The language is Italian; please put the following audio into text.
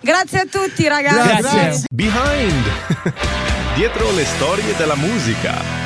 Grazie a tutti ragazzi. Grazie. Behind. Dietro le storie della musica.